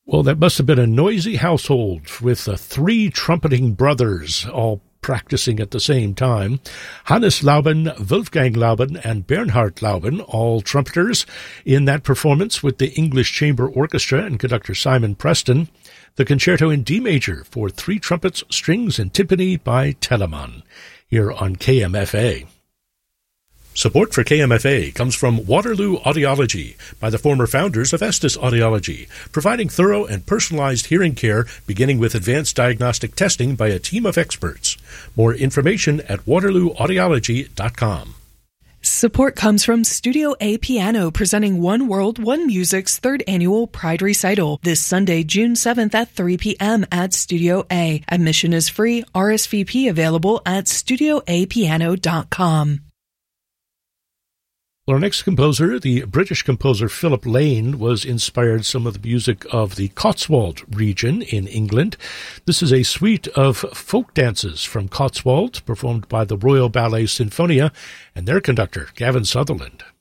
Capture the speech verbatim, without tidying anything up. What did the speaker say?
Well, that must have been a noisy household with uh, three trumpeting brothers all practicing at the same time. Hannes Lauben, Wolfgang Lauben, and Bernhard Lauben, all trumpeters, in that performance with the English Chamber Orchestra and conductor Simon Preston. The concerto in D major for three trumpets, strings, and timpani by Telemann, here on K M F A. Support for K M F A comes from Waterloo Audiology by the former founders of Estes Audiology, providing thorough and personalized hearing care beginning with advanced diagnostic testing by a team of experts. More information at waterloo audiology dot com. Support comes from Studio A Piano, presenting One World, One Music's third annual Pride Recital this Sunday, June seventh at three p.m. at Studio A. Admission is free. R S V P available at studio a piano dot com. Well, our next composer, the British composer Philip Lane, was inspired some of the music of the Cotswold region in England. This is a suite of folk dances from Cotswold, performed by the Royal Ballet Sinfonia and their conductor, Gavin Sutherland.